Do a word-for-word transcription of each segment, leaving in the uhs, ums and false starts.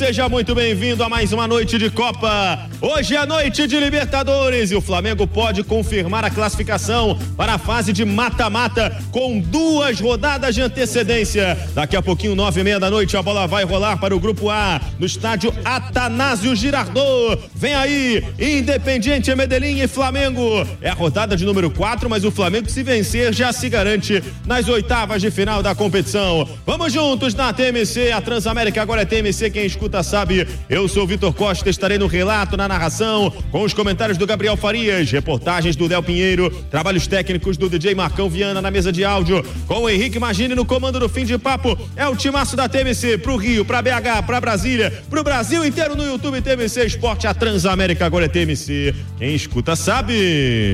Seja muito bem-vindo a mais uma noite de Copa. Hoje é noite de Libertadores e o Flamengo pode confirmar a classificação para a fase de mata-mata com duas rodadas de antecedência. Daqui a pouquinho, nove e meia da noite, a bola vai rolar para o Grupo A no estádio Atanásio Girardot. Vem aí, Independiente Medellín e Flamengo. É a rodada de número quatro, mas o Flamengo, se vencer, já se garante nas oitavas de final da competição. Vamos juntos na T M C, a Transamérica agora é T M C, quem escuta sabe. Eu sou o Vitor Costa, estarei no relato, na narração, com os comentários do Gabriel Farias, reportagens do Léo Pinheiro, trabalhos técnicos do D J Marcão Viana na mesa de áudio, com o Henrique Magini no comando do Fim de Papo. É o timaço da T M C, pro Rio, pra B H, pra Brasília, pro Brasil inteiro no YouTube. T M C Esporte, a Transamérica agora é T M C. Quem escuta sabe.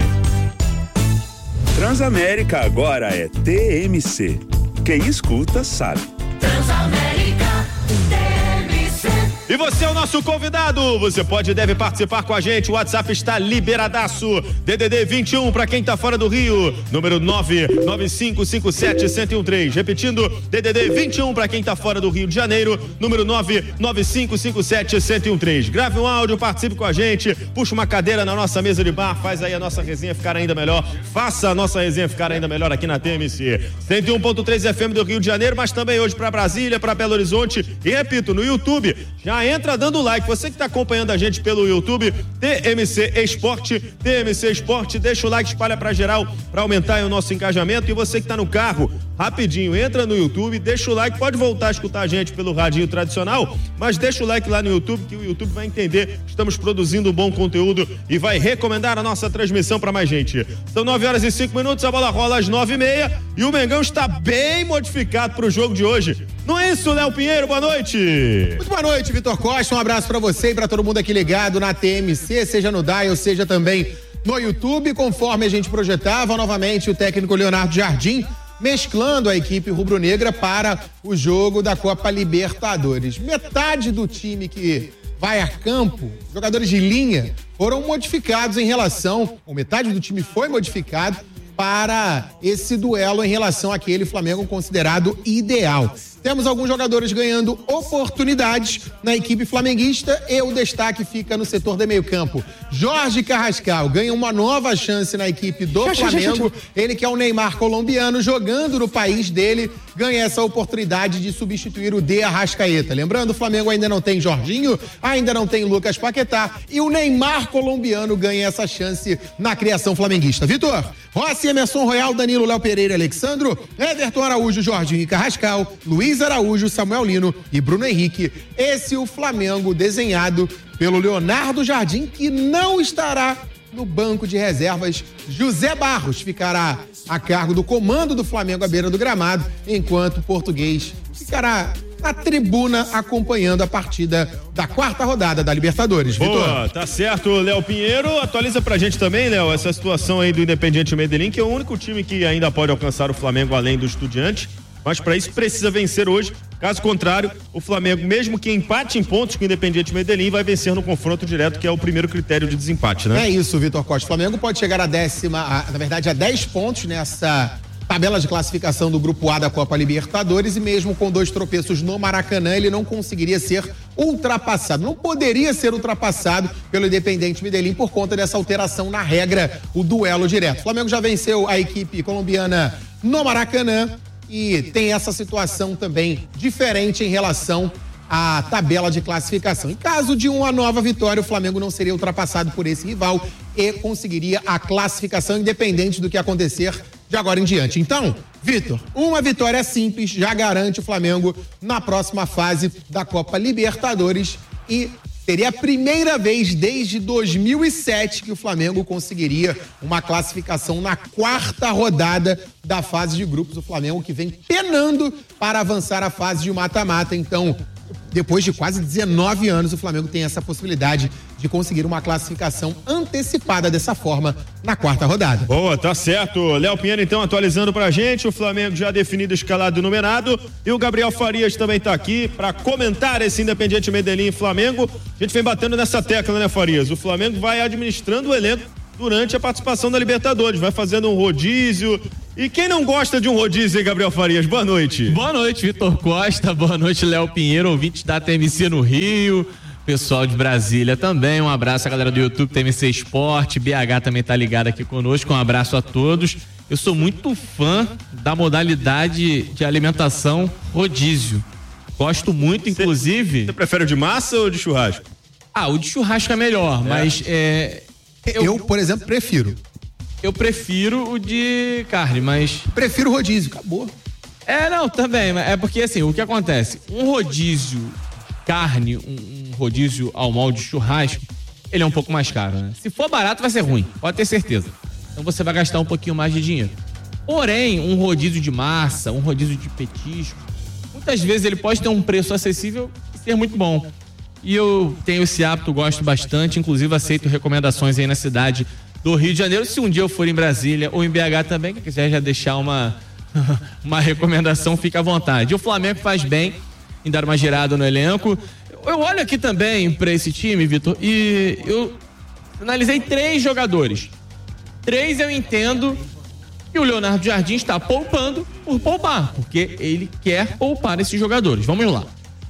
Transamérica agora é T M C. Quem escuta sabe. Transamérica T M C. E você é o nosso convidado, você pode e deve participar com a gente, o WhatsApp está liberadaço, D D D vinte e um para quem tá fora do Rio, número nove nove cinco cinco sete um zero um três, repetindo, D D D vinte e um para quem tá fora do Rio de Janeiro, número nove nove cinco cinco sete um zero um três, grave um áudio, participe com a gente, puxa uma cadeira na nossa mesa de bar, faz aí a nossa resenha ficar ainda melhor, faça a nossa resenha ficar ainda melhor aqui na T M C, cento e um ponto três F M do Rio de Janeiro, mas também hoje para Brasília, para Belo Horizonte e repito, no YouTube, já entra dando like, você que está acompanhando a gente pelo YouTube, T M C Esporte, T M C Esporte, deixa o like, espalha pra geral, pra aumentar o nosso engajamento. E você que tá no carro, rapidinho, entra no YouTube, deixa o like, pode voltar a escutar a gente pelo radinho tradicional, mas deixa o like lá no YouTube, que o YouTube vai entender que estamos produzindo bom conteúdo e vai recomendar a nossa transmissão pra mais gente. São nove horas e cinco minutos, a bola rola às nove e meia e o Mengão está bem modificado pro jogo de hoje. Não é isso, Léo Pinheiro? Boa noite! Muito boa noite, Vitor Costa, um abraço pra você e pra todo mundo aqui ligado na T M C, seja no Dial, seja também no YouTube, conforme a gente projetava, novamente o técnico Leonardo Jardim mesclando a equipe rubro-negra para o jogo da Copa Libertadores. Metade do time que vai a campo, jogadores de linha, foram modificados em relação, ou metade do time foi modificado para esse duelo em relação àquele Flamengo considerado ideal. Temos alguns jogadores ganhando oportunidades na equipe flamenguista e o destaque fica no setor de meio campo. Jorge Carrascal ganha uma nova chance na equipe do Flamengo. Ele que é o Neymar colombiano jogando no país dele, ganha essa oportunidade de substituir o De Arrascaeta. Lembrando, o Flamengo ainda não tem Jorginho, ainda não tem Lucas Paquetá e o Neymar colombiano ganha essa chance na criação flamenguista. Vitor, Rossi, Emerson Royal, Danilo, Léo Pereira, Alexandro, Everton Araújo, Jorginho e Carrascal, Luiz Araújo, Samuel Lino e Bruno Henrique. Esse é o Flamengo desenhado pelo Leonardo Jardim, que não estará no banco de reservas. José Barros ficará a cargo do comando do Flamengo à beira do gramado, enquanto o português ficará na tribuna acompanhando a partida da quarta rodada da Libertadores. Boa, Vitor. tá certo, Léo Pinheiro. Atualiza pra gente também, Léo, essa situação aí do Independiente Medellín, que é o único time que ainda pode alcançar o Flamengo além do Estudiante. Mas para isso precisa vencer hoje, caso contrário, o Flamengo, mesmo que empate em pontos com o Independiente Medellín, vai vencer no confronto direto, que é o primeiro critério de desempate, né? É isso, Vitor Costa. O Flamengo pode chegar a décima, a, na verdade a dez pontos nessa tabela de classificação do Grupo A da Copa Libertadores e mesmo com dois tropeços no Maracanã, ele não conseguiria ser ultrapassado, não poderia ser ultrapassado pelo Independiente Medellín por conta dessa alteração na regra, o duelo direto. O Flamengo já venceu a equipe colombiana no Maracanã, e tem essa situação também diferente em relação à tabela de classificação. Em caso de uma nova vitória, o Flamengo não seria ultrapassado por esse rival e conseguiria a classificação independente do que acontecer de agora em diante. Então, Vitor, uma vitória simples já garante o Flamengo na próxima fase da Copa Libertadores e seria a primeira vez desde dois mil e sete que o Flamengo conseguiria uma classificação na quarta rodada da fase de grupos. O Flamengo que vem penando para avançar a fase de mata-mata. Então, depois de quase dezenove anos, o Flamengo tem essa possibilidade de conseguir uma classificação antecipada dessa forma na quarta rodada. Boa, tá certo. Léo Pinheiro, então, atualizando pra gente. O Flamengo já definido, escalado e numerado. E o Gabriel Farias também tá aqui pra comentar esse Independiente Medellín e Flamengo. A gente vem batendo nessa tecla, né, Farias? O Flamengo vai administrando o elenco durante a participação da Libertadores. Vai fazendo um rodízio E quem não gosta de um rodízio, hein, Gabriel Farias? Boa noite. Boa noite, Vitor Costa. Boa noite, Léo Pinheiro, ouvintes da T M C no Rio. Pessoal de Brasília também. Um abraço à galera do YouTube, T M C Esporte. B H também tá ligado aqui conosco. Um abraço a todos. Eu sou muito fã da modalidade de alimentação rodízio. Gosto muito, inclusive... Você prefere o de massa ou de churrasco? Ah, o de churrasco é melhor, é. mas... É, eu, eu, por exemplo, prefiro. Eu prefiro o de carne, mas... Prefiro o rodízio, acabou. É, não, também. É porque, assim, o que acontece? Um rodízio carne, um, um rodízio ao molde de churrasco, ele é um pouco mais caro, né? Se for barato, vai ser ruim, pode ter certeza. Então você vai gastar um pouquinho mais de dinheiro. Porém, um rodízio de massa, um rodízio de petisco, muitas vezes ele pode ter um preço acessível e ser muito bom. E eu tenho esse hábito, gosto bastante, inclusive aceito recomendações aí na cidade do Rio de Janeiro. Se um dia eu for em Brasília ou em B H também, quem quiser já deixar uma, uma recomendação, fica à vontade. E o Flamengo faz bem em dar uma girada no elenco. Eu olho aqui também para esse time, Vitor, e eu analisei três jogadores. Três eu entendo que o Leonardo Jardim está poupando por poupar, porque ele quer poupar esses jogadores. Vamos lá.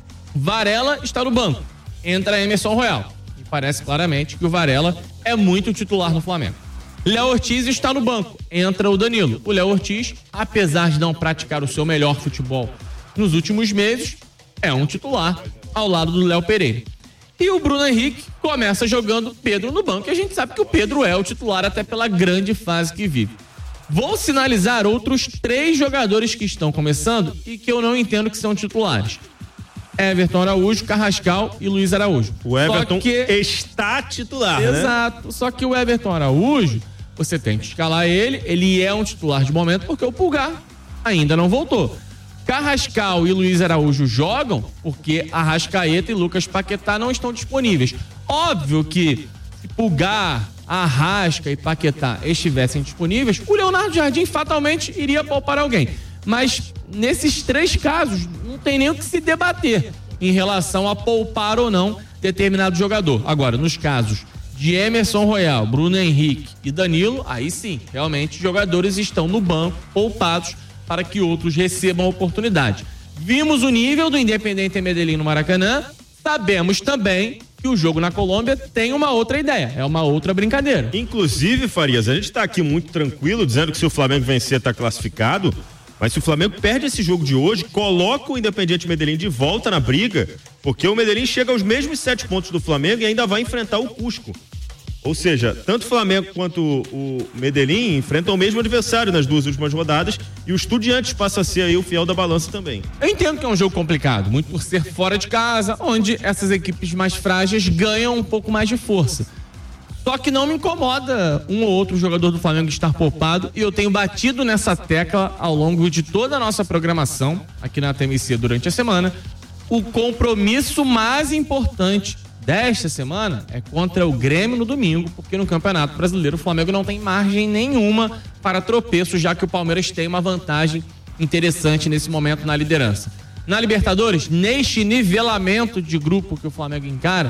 Varela está no banco. Entra Emerson Royal. E parece claramente que o Varela é muito titular no Flamengo. Léo Ortiz está no banco. Entra o Danilo. O Léo Ortiz, apesar de não praticar o seu melhor futebol nos últimos meses, é um titular ao lado do Léo Pereira. E o Bruno Henrique começa jogando Pedro no banco. E a gente sabe que o Pedro é o titular até pela grande fase que vive. Vou sinalizar outros três jogadores que estão começando e que eu não entendo que são titulares. Everton Araújo, Carrascal e Luiz Araújo. O Everton que... está titular, Exato. né? Exato. Só que o Everton Araújo, você tem que escalar ele, ele é um titular de momento porque o Pulgar ainda não voltou. Carrascal e Luiz Araújo jogam porque Arrascaeta e Lucas Paquetá não estão disponíveis. Óbvio que se Pulgar, Arrasca e Paquetá estivessem disponíveis, o Leonardo Jardim fatalmente iria poupar alguém. Mas nesses três casos, não tem nem o que se debater em relação a poupar ou não determinado jogador. Agora, nos casos de Emerson Royal, Bruno Henrique e Danilo, aí sim, realmente, jogadores estão no banco, poupados, para que outros recebam oportunidade. Vimos o nível do Independiente Medellín no Maracanã, sabemos também que o jogo na Colômbia tem uma outra ideia, é uma outra brincadeira. Inclusive, Farias, a gente está aqui muito tranquilo, dizendo que se o Flamengo vencer está classificado, mas se o Flamengo perde esse jogo de hoje, coloca o Independiente Medellín de volta na briga, porque o Medellín chega aos mesmos sete pontos do Flamengo e ainda vai enfrentar o Cusco. Ou seja, tanto o Flamengo quanto o Medellín enfrentam o mesmo adversário nas duas últimas rodadas e o Estudiantes passa a ser aí o fiel da balança também. Eu entendo que é um jogo complicado, muito por ser fora de casa, onde essas equipes mais frágeis ganham um pouco mais de força. Só que não me incomoda um ou outro jogador do Flamengo estar poupado e eu tenho batido nessa tecla ao longo de toda a nossa programação aqui na T M C durante a semana. O compromisso mais importante desta semana é contra o Grêmio no domingo, porque no Campeonato Brasileiro o Flamengo não tem margem nenhuma para tropeço, já que o Palmeiras tem uma vantagem interessante nesse momento na liderança. Na Libertadores, neste nivelamento de grupo que o Flamengo encara,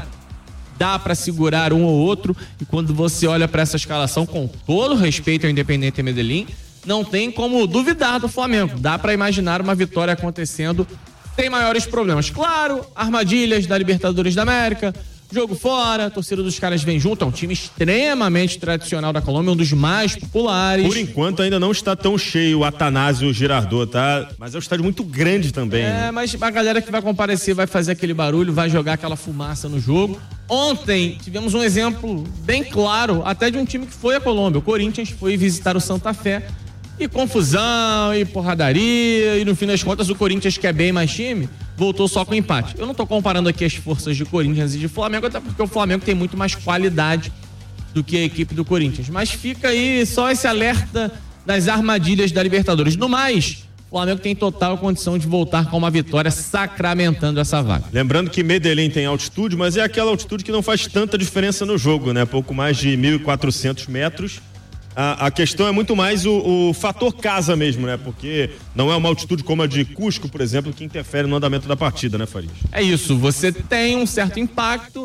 dá para segurar um ou outro, e quando você olha para essa escalação, com todo respeito ao Independiente Medellín, não tem como duvidar do Flamengo. Dá para imaginar uma vitória acontecendo sem maiores problemas. Claro, armadilhas da Libertadores da América, jogo fora, a torcida dos caras vem junto, é um time extremamente tradicional da Colômbia, um dos mais populares. Por enquanto ainda não está tão cheio o Atanásio Girardot, tá? Mas é um estádio muito grande também. É, né? Mas a galera que vai comparecer vai fazer aquele barulho, vai jogar aquela fumaça no jogo. Ontem tivemos um exemplo bem claro, até de um time que foi à Colômbia. O Corinthians foi visitar o Santa Fé. E confusão, e porradaria, e no fim das contas o Corinthians, que é bem mais time, voltou só com empate. Eu não tô comparando aqui as forças de Corinthians e de Flamengo, até porque o Flamengo tem muito mais qualidade do que a equipe do Corinthians. Mas fica aí só esse alerta das armadilhas da Libertadores. No mais, o Flamengo tem total condição de voltar com uma vitória sacramentando essa vaga. Lembrando que Medellín tem altitude, mas é aquela altitude que não faz tanta diferença no jogo, né? Pouco mais de mil e quatrocentos metros. A, a questão é muito mais o, o fator casa mesmo, né? Porque não é uma altitude como a de Cusco, por exemplo, que interfere no andamento da partida, né, Farias? É isso, você tem um certo impacto,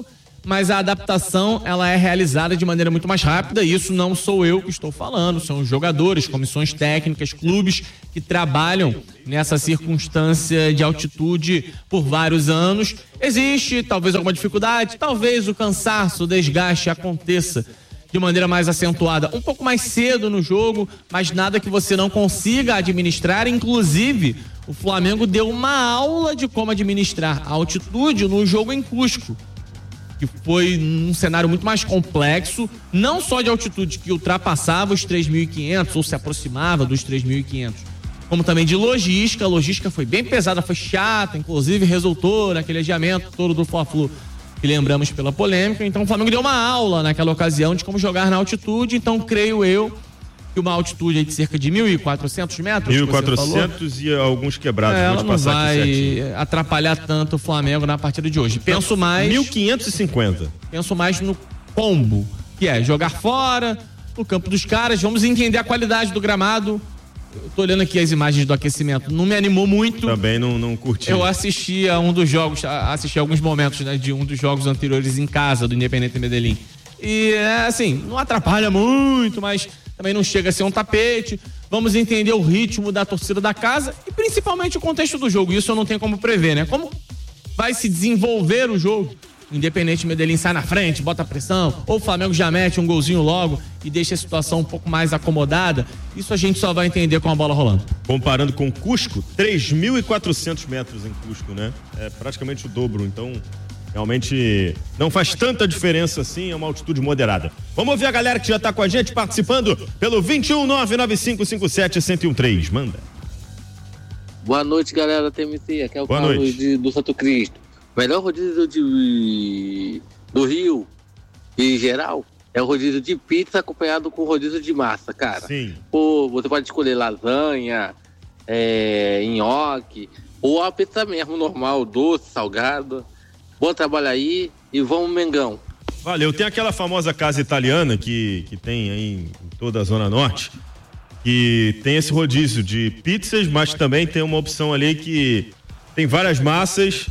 mas a adaptação ela é realizada de maneira muito mais rápida, e isso não sou eu que estou falando, são os jogadores, comissões técnicas, clubes que trabalham nessa circunstância de altitude por vários anos. Existe talvez alguma dificuldade, talvez o cansaço, o desgaste aconteça de maneira mais acentuada um pouco mais cedo no jogo, mas nada que você não consiga administrar. Inclusive, o Flamengo deu uma aula de como administrar a altitude no jogo em Cusco, que foi um cenário muito mais complexo, não só de altitude que ultrapassava os três mil e quinhentos ou se aproximava dos três mil e quinhentos, como também de logística. A logística foi bem pesada, foi chata, inclusive resultou naquele adiamento todo do Fla-Flu, que lembramos pela polêmica. Então o Flamengo deu uma aula naquela ocasião de como jogar na altitude. Então creio eu que uma altitude aí de cerca de mil e quatrocentos metros, mil e quatrocentos e alguns quebrados. É, ela não vai atrapalhar tanto o Flamengo na partida de hoje. Penso mais... mil quinhentos e cinquenta. Penso mais no combo, que é jogar fora, no campo dos caras. Vamos entender a qualidade do gramado. Eu tô olhando aqui as imagens do aquecimento, não me animou muito. Também não, não curti. Eu assisti a um dos jogos, assisti a alguns momentos, né, de um dos jogos anteriores em casa do Independiente Medellín. E, é, assim, não atrapalha muito, mas também não chega a ser um tapete. Vamos entender o ritmo da torcida da casa e principalmente o contexto do jogo. Isso eu não tenho como prever, né? Como vai se desenvolver o jogo? O Independiente Medellín sai na frente, bota pressão, ou o Flamengo já mete um golzinho logo e deixa a situação um pouco mais acomodada. Isso a gente só vai entender com a bola rolando. Comparando com Cusco, três mil e quatrocentos metros em Cusco, né? É praticamente o dobro, então realmente não faz tanta diferença assim, é uma altitude moderada. Vamos ouvir a galera que já tá com a gente participando pelo vinte e um nove nove cinco cinco sete um zero um três. Manda. Boa noite, galera T M C. Aqui é o Boa Carlos noite. de, do Santo Cristo. O melhor rodízio de, do Rio, em geral, é o rodízio de pizza acompanhado com rodízio de massa, cara. Sim. Ou você pode escolher lasanha, é, nhoque, ou a pizza mesmo, normal, doce, salgado. Bom trabalho aí e vamos, Mengão. Valeu. Tem aquela famosa casa italiana que, que tem aí em toda a Zona Norte, que tem esse rodízio de pizzas, mas também tem uma opção ali que tem várias massas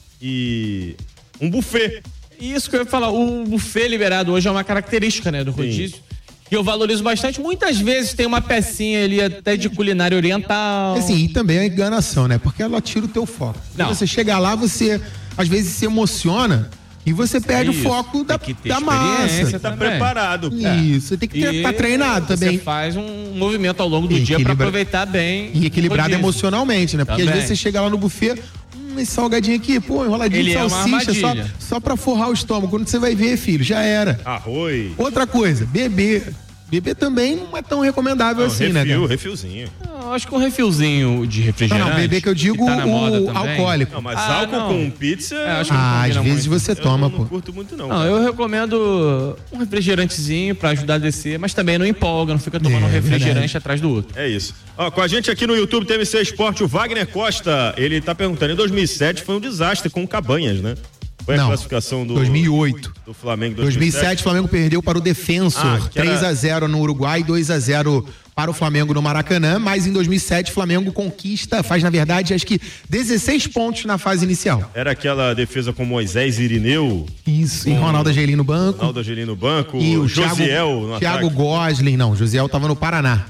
e um buffet. Isso que eu ia falar, o buffet liberado hoje é uma característica, né, do rodízio, que eu valorizo bastante. Muitas vezes tem uma pecinha ali até de culinária oriental. Assim, e também é enganação, né? Porque ela tira o teu foco. Não. Quando você chega lá, você às vezes se emociona e você perde Isso. o foco da, Tem que ter da massa. experiência Tá também. preparado. Isso, você tem que estar tá treinado você também. Você faz um movimento ao longo do E dia para equilibra- aproveitar bem. E equilibrado o rodízio. emocionalmente, né? Porque às Também. vezes você chega lá no buffet, hum, esse salgadinho aqui, pô, enroladinho Ele de é uma salsicha, só, armadilha. só pra forrar o estômago. Quando você vai ver, filho, já era. Arroz. Outra coisa, beber. Beber também não é tão recomendável Não, assim, refil, né, cara? refilzinho. Eu acho que um refilzinho de Não, refrigerante. não, beber que eu digo tá na moda o também. alcoólico. Não, mas Ah, álcool não. com pizza, É, acho que não Ah, às combina vezes muito. você eu toma, não, pô. não curto muito não. Não, cara. eu recomendo um refrigerantezinho pra ajudar a descer, mas também não empolga, não fica tomando É, um refrigerante verdade. atrás do outro. É isso. Ó, com a gente aqui no YouTube T M C Esporte, o Wagner Costa, ele tá perguntando, em dois mil e sete foi um desastre com o Cabanhas, né? Foi a Não, classificação do... dois mil e oito. Do Flamengo dois mil e sete, o Flamengo perdeu para o Defensor, Ah, que era- três a zero no Uruguai, dois a zero para o Flamengo no Maracanã, mas em dois mil e sete o Flamengo conquista, faz na verdade acho que dezesseis pontos na fase inicial. Era aquela defesa com Moisés e Irineu, Isso, e Ronaldo Angelim no banco. Ronaldo Angelim no banco, E o Josiel Thiago, no Thiago ataque. Gosling, não, Josiel estava no Paraná.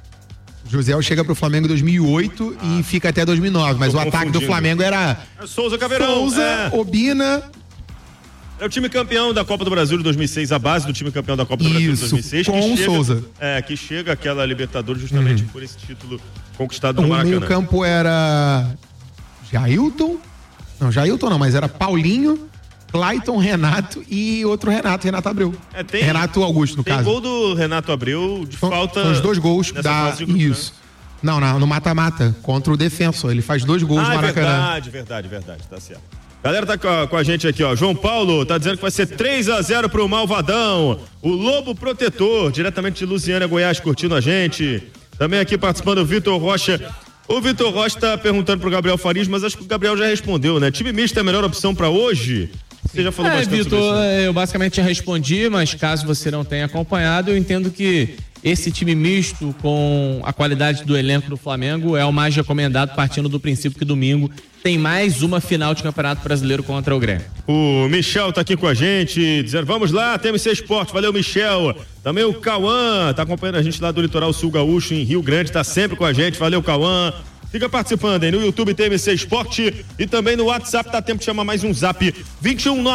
Josiel chega pro Flamengo em dois mil e oito e fica até dois mil e nove, mas Tô o ataque do confundindo. Flamengo era Souza Caveirão. Souza, é. Obina, É o time campeão da Copa do Brasil de dois mil e seis, a base do time campeão da Copa do Brasil de Isso, dois mil e seis. com que o chega, Souza. É, que chega aquela Libertadores justamente por esse título conquistado no o Maracanã. meio campo era Jailton, não, Jailton não, mas era Paulinho, Clayton, Renato e outro Renato, Renato Abreu. É, tem- Renato Augusto, no Tem caso. gol do Renato Abreu de São- falta. são os dois gols nessa da. fase de grupos, Isso. Não, não, no mata-mata, contra o Defensor. Ele faz dois gols Ah, no é Maracanã. verdade, verdade, verdade, tá certo. Galera tá com a, com a gente aqui, ó. João Paulo tá dizendo que vai ser três a zero pro Malvadão. O Lobo Protetor, diretamente de Lusiana, Goiás, curtindo a gente. Também aqui participando o Vitor Rocha. O Vitor Rocha tá perguntando pro Gabriel Farias, mas acho que o Gabriel já respondeu, né? Time misto é a melhor opção pra hoje? Você já falou É, bastante sobre Vitor, isso. né? eu basicamente já respondi, mas caso você não tenha acompanhado, eu entendo que esse time misto com a qualidade do elenco do Flamengo é o mais recomendado, partindo do princípio que domingo tem mais uma final de Campeonato Brasileiro contra o Grêmio. O Michel tá aqui com a gente, dizendo, vamos lá, T M C Esporte, valeu Michel. Também o Cauã, tá acompanhando a gente lá do Litoral Sul Gaúcho, em Rio Grande, tá sempre com a gente, valeu Cauã. Fica participando aí no YouTube T M C Esporte e também no WhatsApp, dá tempo de chamar mais um zap, vinte e um